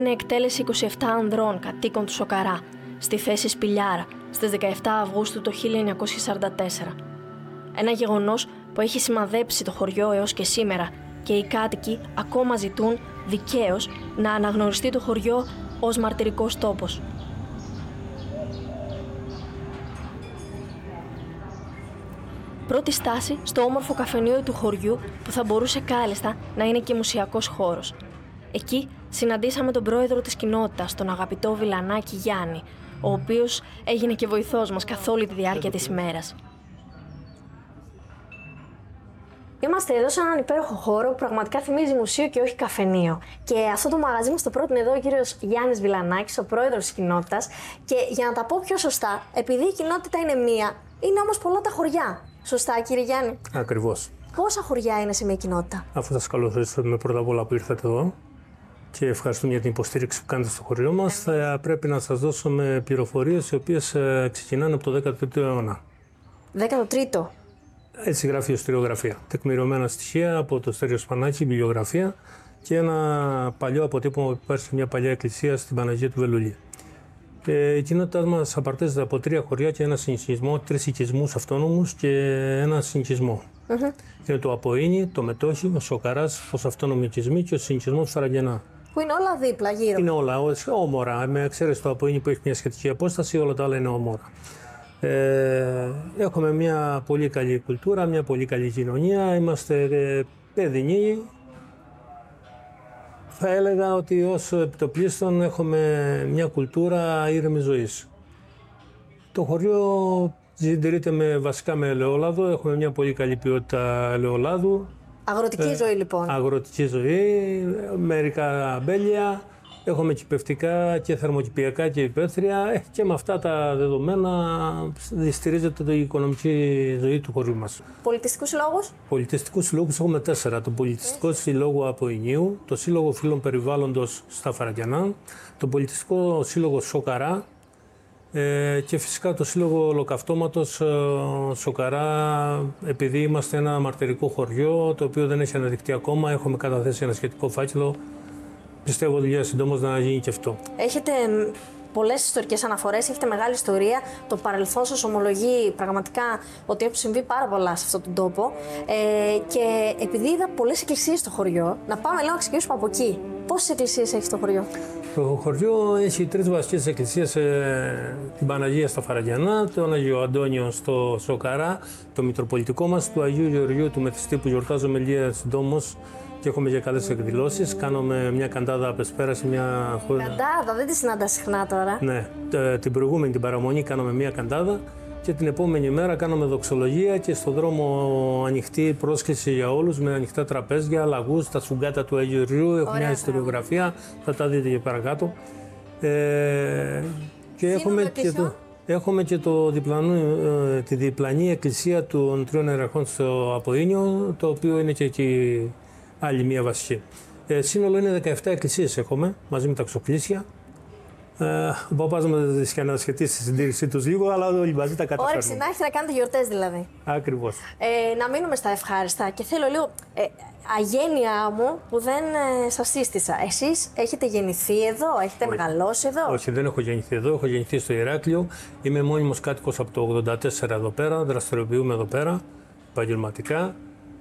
Είναι εκτέλεση 27 ανδρών κατοίκων του Σοκαρά, στη θέση Σπηλιάρα, στις 17 Αυγούστου το 1944. Ένα γεγονός που έχει σημαδέψει το χωριό έως και σήμερα και οι κάτοικοι ακόμα ζητούν δικαίως να αναγνωριστεί το χωριό ως μαρτυρικός τόπος. Πρώτη στάση στο όμορφο καφενείο του χωριού που θα μπορούσε κάλλιστα να είναι και μουσιακός χώρος. Εκεί συναντήσαμε τον πρόεδρο της κοινότητας, τον αγαπητό Βιλανάκη Γιάννη, ο οποίος έγινε και βοηθός μας καθ' όλη τη διάρκεια της ημέρας. Είμαστε εδώ σε έναν υπέροχο χώρο που πραγματικά θυμίζει μουσείο και όχι καφενείο. Και αυτό το μαγαζί μας το πρότεινε εδώ ο κύριος Γιάννης Βιλανάκης, ο πρόεδρος της κοινότητας. Και για να τα πω πιο σωστά, επειδή η κοινότητα είναι μία, είναι όμως πολλά τα χωριά. Σωστά, κύριε Γιάννη? Ακριβώς. Πόσα χωριά είναι σε μια κοινότητα? Αφού σας καλωσορίσουμε πρώτα απ' όλα που ήρθατε εδώ και ευχαριστούμε για την υποστήριξη που κάνετε στο χωριό μας, θα πρέπει να σας δώσουμε πληροφορίες οι οποίες ξεκινάνε από το 13ο αιώνα. 13ο. Έτσι γράφει η ιστοριογραφία. Τεκμηριωμένα στοιχεία από το Στέριο Σπανάκη, βιβλιογραφία και ένα παλιό αποτύπωμα που υπάρχει σε μια παλιά εκκλησία στην Παναγία του Βελουλή. Η κοινότητά μας απαρτίζεται από 3 χωριά και ένα συνοικισμό, 3 οικισμούς αυτόνομους και ένα συνοικισμό. Είναι το Αποίνι, το Μετόχι, ο Σοκαράς, ως αυτόνομοι οικισμοί και ο συνοικισμός του Φαραγγενά. Που είναι όλα δίπλα, γύρω. Είναι όλα όμορα. Με εξαίρεση το Αποίνι που έχει μια σχετική απόσταση, όλα τα άλλα είναι όμορα. Έχουμε μια πολύ καλή κουλτούρα, μια πολύ καλή κοινωνία. Είμαστε παιδινοί. Θα έλεγα ότι ως επιτοπλίστων έχουμε μια κουλτούρα ήρεμης ζωής. Το χωριό συντηρείται βασικά με ελαιόλαδο. Έχουμε μια πολύ καλή ποιότητα ελαιολάδου. Αγροτική ζωή λοιπόν. Αγροτική ζωή, μερικά αμπέλια. Έχουμε κυπευτικά και θερμοκηπιακά και υπαίθρια και με αυτά τα δεδομένα στηρίζεται η οικονομική ζωή του χωριού μας. Πολιτιστικούς συλλόγους? Πολιτιστικούς συλλόγους έχουμε 4. Το Πολιτιστικό Σύλλογο Αποηνίου, το Σύλλογο Φίλων Περιβάλλοντος στα Φαραγγιανά, το Πολιτιστικό Σύλλογο Σοκαρά και φυσικά το Σύλλογο Ολοκαυτώματος Σοκαρά, επειδή είμαστε ένα μαρτυρικό χωριό το οποίο δεν έχει αναδειχθεί ακόμα, έχουμε καταθέσει ένα σχετικό φάκελο. Πιστεύω ότι για συντόμως να γίνει και αυτό. Έχετε πολλές ιστορικές αναφορές, έχετε μεγάλη ιστορία. Το παρελθόν σας ομολογεί πραγματικά ότι έχουν συμβεί πάρα πολλά σε αυτόν τον τόπο. Και επειδή είδα πολλές εκκλησίες στο χωριό, να πάμε λίγο να ξεκινήσουμε από εκεί. Πόσες εκκλησίες έχει στο χωριό? Το χωριό έχει 3 βασικές εκκλησίες, την Παναγία στα Φαραγγιανά, τον Αγίο Αντώνιο στο Σοκαρά, το Μητροπολιτικό μας, του Αγίου Γεωργίου του Μεθιστή που γιορτάζουμε λίγα συντόμως. Και έχουμε και καλές εκδηλώσεις. Κάνουμε μια καντάδα απεσπέραση, μια χώρα. Καντάδα, δεν τη συναντά συχνά τώρα. Ναι, την προηγούμενη την παραμονή κάναμε μια καντάδα και την επόμενη μέρα κάναμε δοξολογία και στον δρόμο ανοιχτή πρόσκληση για όλους με ανοιχτά τραπέζια, λαγούς, τα σουγκάτα του Αγίου Γεωργίου. Έχουμε μια ιστοριογραφία, θα τα δείτε και παρακάτω. Και έχουμε και τη διπλανή εκκλησία των 3 ιεραρχών στο Αποίνιο, το οποίο είναι και εκεί άλλη μία βασική. Σύνολο είναι 17 εκκλησίες έχουμε, μαζί με τα ξοπλήσια. Ο παπάς μας είχε ανασχετήσει τη συντήρησή τους λίγο, αλλά όλοι μαζί τα καταφέρνουμε. Όρεξη να έχετε να κάνετε γιορτές δηλαδή. Ακριβώς. Να μείνουμε στα ευχάριστα και θέλω λίγο αγένειά μου που δεν σας σύστησα. Εσείς έχετε γεννηθεί εδώ, έχετε μεγαλώσει εδώ? Όχι, δεν έχω γεννηθεί εδώ, έχω γεννηθεί στο Ηράκλειο. Είμαι μόνιμος κάτοικος από το 1984 εδώ πέρα, δραστηριοποιούμε εδώ πέρα επαγγελματικά.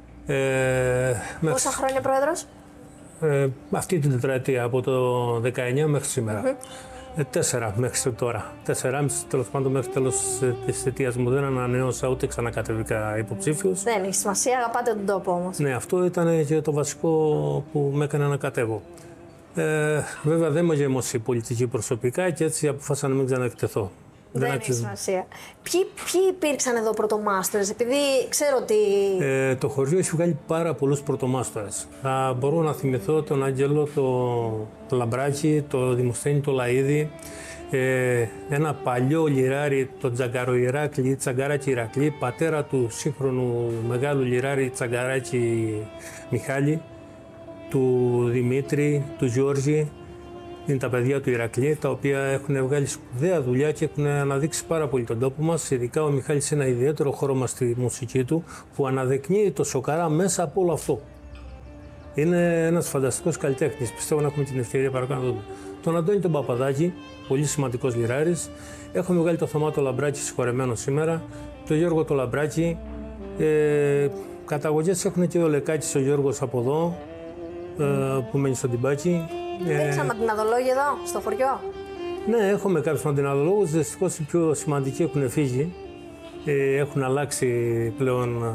Πόσα χρόνια πρόεδρος? Αυτή την τετραετία, από το 19 μέχρι σήμερα. 4 μέχρι τώρα. 4,5 τέλος πάντων μέχρι τέλος της θητείας μου. Δεν ανανέωσα ούτε ξανακατεβήκα υποψήφιος. Δεν έχει σημασία, αγαπάτε τον τόπο όμως. Ναι, αυτό ήταν και το βασικό που με έκανε να κατέβω. Βέβαια δεν με γέμωσε η πολιτική προσωπικά και έτσι αποφάσισα να μην ξαναεκτεθώ. Δεν έχει σημασία. Ποιοι υπήρξαν εδώ πρωτομάστορες, επειδή ξέρω ότι... Το χωριό έχει βγάλει πάρα πολλούς πρωτομάστορες. Μπορώ να θυμηθώ τον Άγγελο, το Λαμπράκη, το Δημοσθένη, το Λαΐδη, ένα παλιό λιράρι, το Τζαγκαροϊράκλη, Τσαγκαράκη Ηρακλή, πατέρα του σύγχρονου μεγάλου λιράρι Τσαγκαράκη Μιχάλη, του Δημήτρη, του Γιώργη. Είναι τα παιδιά του Ηρακλή, τα οποία έχουν βγάλει σπουδαία δουλειά και έχουν αναδείξει πάρα πολύ τον τόπο μας. Ειδικά ο Μιχάλης σε ένα ιδιαίτερο χώρο μας στη μουσική του, που αναδεικνύει το Σοκαρά μέσα από όλο αυτό. Είναι ένας φανταστικός καλλιτέχνης. Πιστεύω να έχουμε την ευκαιρία παρακάτω να δούμε. τον Αντώνη τον Παπαδάκη, πολύ σημαντικός λιράρης. Έχουμε βγάλει το Θωμά το Λαμπράκη, συγχωρεμένο σήμερα, τον Γιώργο το Λαμπράκη. Καταγωγές έχουν και ο Λεκάκης ο Γιώργος από εδώ, που μένει στο Τιμπάκι. Δείξαμε μαντιναδολόγοι εδώ, στο χωριό. Ναι, έχουμε κάποιους μαντιναδολόγους, δυστυχώς οι πιο σημαντικοί έχουν φύγει. Έχουν αλλάξει πλέον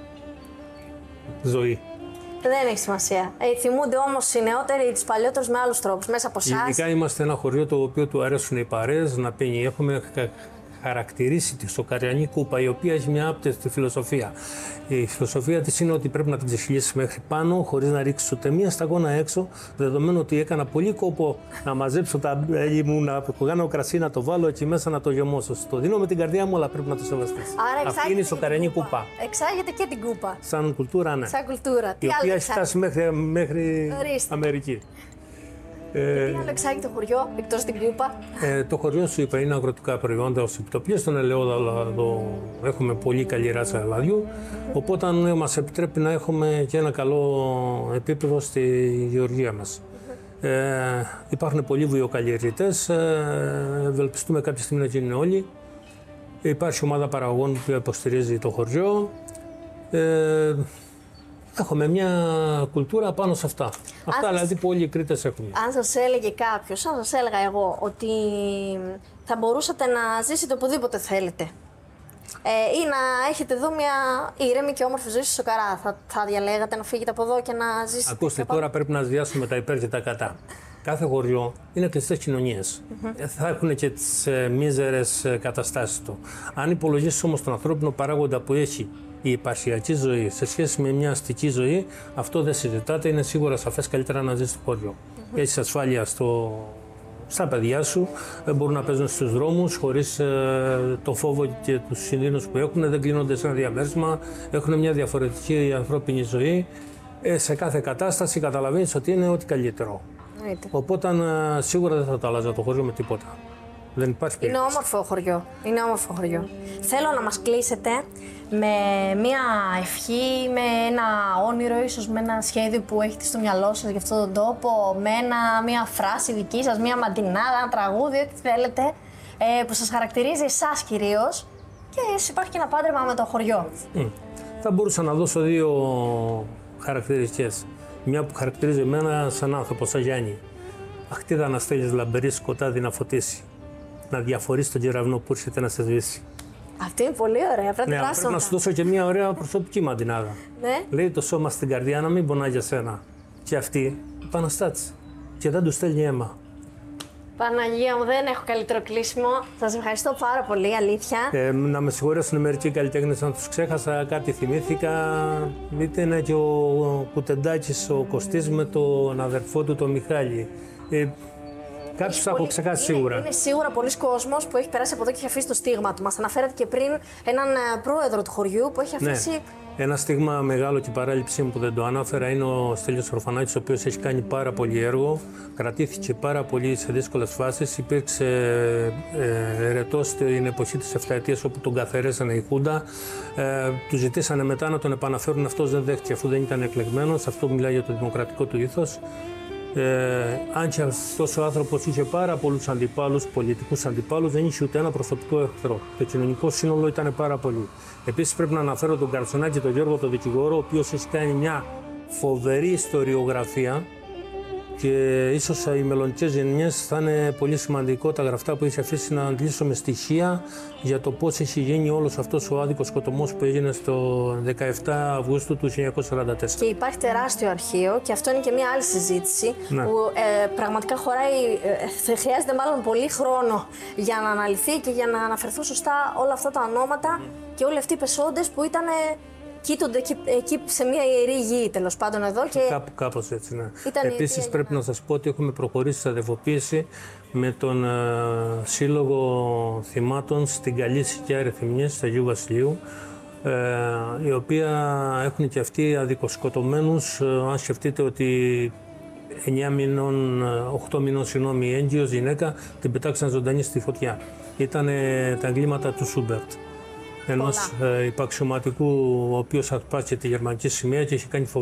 ζωή. Δεν έχει σημασία. Θυμούνται όμως οι νεότεροι τους παλιότερους με άλλους τρόπους, μέσα από εσάς. Ειδικά είμαστε ένα χωριό το οποίο του αρέσουν οι παρέες να πίνει. Έχουμε χαρακτηρίσει τη Σοκαριανή Κούπα, η οποία έχει μια άπτεστη φιλοσοφία. Η φιλοσοφία της είναι ότι πρέπει να την ξεχυλίσεις μέχρι πάνω, χωρίς να ρίξεις ούτε μία σταγόνα έξω, δεδομένου ότι έκανα πολύ κόπο να μαζέψω τα μπέλη μου, να κάνω κρασί, να το βάλω εκεί μέσα, να το γεμώσω. Το δίνω με την καρδιά μου, αλλά πρέπει να το σεβαστείς. Αυτή είναι η Σοκαριανή Κούπα. Εξάγεται και την κούπα. Σαν κουλτούρα, ναι. Σαν κουλτούρα. Η οποία έχει φτάσει μέχρι Αμερική. Τι άλλο εξάγει το χωριό, εκτός την κούπα? Το χωριό σου είπα είναι αγροτικά προϊόντα ως επιτοπλίες. Στον ελαιόδαλο έχουμε πολύ καλή ράτσα λαδιού, οπότε μας επιτρέπει να έχουμε και ένα καλό επίπεδο στη γεωργία μας. Υπάρχουν πολλοί βιοκαλλιεργητές, ευελπιστούμε κάποια στιγμή να γίνουν όλοι. Υπάρχει ομάδα παραγωγών που υποστηρίζει το χωριό. Έχουμε μια κουλτούρα πάνω σε αυτά. Αυτά δηλαδή που όλοι οι Κρήτες έχουν. Αν σας έλεγε κάποιος, αν σας έλεγα εγώ ότι θα μπορούσατε να ζήσετε οπουδήποτε θέλετε ή να έχετε εδώ μια ήρεμη και όμορφη ζωή στη Σοκαρά, θα διαλέγατε να φύγετε από εδώ και να ζήσετε? Ακούστε, τώρα πρέπει να συνδυάσουμε τα υπέρ και τα κατά. Κάθε χωριό είναι κλειστές κοινωνίες. Θα έχουν και τις μίζερες καταστάσεις του. Αν υπολογίσεις όμως τον ανθρώπινο παράγοντα που έχει η επαρχιακή ζωή σε σχέση με μια αστική ζωή, αυτό δεν συζητάται. Είναι σίγουρα σαφές καλύτερα να ζεις στο χωριό. Έχεις ασφάλεια στα παιδιά σου, μπορούν να παίζουν στους δρόμους χωρίς το φόβο και τους κινδύνους που έχουν, δεν κλείνονται σε ένα διαμέρισμα, έχουν μια διαφορετική ανθρώπινη ζωή. Σε κάθε κατάσταση καταλαβαίνεις ότι είναι ό,τι καλύτερο. Οπότε σίγουρα δεν θα το αλλάζα το χωριό με τίποτα. Δεν υπάρχει περίπτωση. Είναι όμορφο χωριό. Είναι όμορφο χωριό. Θέλω να μας κλείσετε με μια ευχή, με ένα όνειρο, ίσως με ένα σχέδιο που έχετε στο μυαλό σας για αυτόν τον τόπο, με μια φράση δική σας, μια μαντινάδα, ένα τραγούδι, ό,τι θέλετε, που σας χαρακτηρίζει εσάς κυρίως και υπάρχει και ένα πάντρεμα με το χωριό. Θα μπορούσα να δώσω δύο χαρακτηριστικές. Μια που χαρακτηρίζει εμένα σαν άνθρωπο, σαν Γιάννη. Αχτίδα να στέλνεις λαμπερή σκοτάδι να φωτίσει. Να διαφορείς τον κεραυνό που έρχεται να σε σβήσει. Αυτή είναι πολύ ωραία. Πρέπει να σου δώσω και μια ωραία προσωπική μαντινάδα. Ναι. Λέει το σώμα στην καρδιά να μην πονάει για σένα. Και αυτή επαναστάτησε. Και δεν του στέλνει αίμα. Παναγία μου, δεν έχω καλύτερο κλείσιμο. Σας ευχαριστώ πάρα πολύ, αλήθεια. Να με συγχωρέσουν μερικοί καλλιτέχνες αν τους ξέχασα, κάτι θυμήθηκα. Ήταν και ο Κουτεντάκης, ο Κωστής με τον αδερφό του, τον Μιχάλη. Κάποιους θα έχω ξεχάσει σίγουρα. Είναι σίγουρα πολλοί κόσμος που έχει περάσει από εδώ και έχει αφήσει το στίγμα του. Μας αναφέρατε και πριν έναν πρόεδρο του χωριού που έχει αφήσει. Ναι. Ένα στίγμα μεγάλο και η παράληψή μου που δεν το ανάφερα είναι ο Στέλιος Ορφανάκης, ο οποίος έχει κάνει πάρα πολύ έργο. Κρατήθηκε πάρα πολύ σε δύσκολες φάσεις. Υπήρξε ερετός στην εποχή της Εφταετίας όπου τον καθαρίσανε η Χούντα. Του ζητήσανε μετά να τον επαναφέρουν. Αυτός δεν δέχτηκε αφού δεν ήταν εκλεγμένος. Αυτό μιλάει για το δημοκρατικό του ήθος. Αν και αυτός ο άνθρωπος είχε πάρα πολλούς αντιπάλους, πολιτικούς αντιπάλους, δεν είχε ούτε ένα προσωπικό εχθρό. Το κοινωνικό σύνολο ήταν πάρα πολύ. Επίσης πρέπει να αναφέρω τον Καρτσονάκη, τον Γιώργο, τον δικηγόρο, ο οποίος έχει κάνει μια φοβερή ιστοριογραφία και ίσως οι μελλοντικές γενιές θα είναι πολύ σημαντικό τα γραφτά που έχει αφήσει να αντλήσουμε στοιχεία για το πώς έχει γίνει όλος αυτός ο άδικος σκοτωμός που έγινε στο 17 Αυγούστου του 1944. Και υπάρχει τεράστιο αρχείο και αυτό είναι και μια άλλη συζήτηση που πραγματικά χρειάζεται μάλλον πολύ χρόνο για να αναλυθεί και για να αναφερθούν σωστά όλα αυτά τα ονόματα και όλοι αυτοί οι πεσόντες που ήταν κοίτονται εκεί σε μια ιερή γη, τέλος πάντων εδώ. Και κάπως έτσι, ναι. Επίσης πρέπει να σας πω ότι έχουμε προχωρήσει σε αδελφοποίηση με τον Σύλλογο Θυμάτων στην Καλή Σικιά Ρεθυμνής του Αγίου Βασιλείου, οι οποία έχουν και αυτοί αδικοσκοτωμένους. Αν σκεφτείτε ότι 8 μηνών έγκυος γυναίκα την πετάξαν ζωντανή στη φωτιά. Ήταν τα εγκλήματα του Σούμπερτ. Ενός υπαξιωματικού ο οποίος ασπάστηκε τη γερμανική σημαία και είχε κάνει